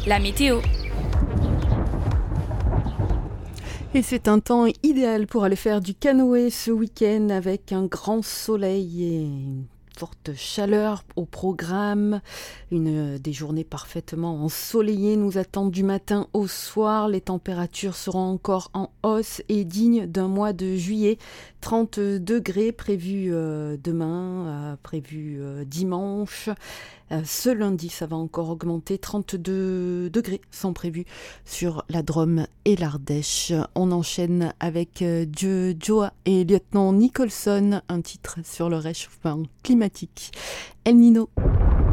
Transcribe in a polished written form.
la météo. Et c'est un temps idéal pour aller faire du canoë ce week-end avec un grand soleil et une forte chaleur au programme. Des journées parfaitement ensoleillées nous attendent du matin au soir. Les températures seront encore en hausse et dignes d'un mois de juillet. 30 degrés prévus demain, prévus dimanche. Ce lundi, ça va encore augmenter. 32 degrés sont prévus sur la Drôme et l'Ardèche. On enchaîne avec Joa et Lieutenant Nicholson, un titre sur le réchauffement climatique. El Nino.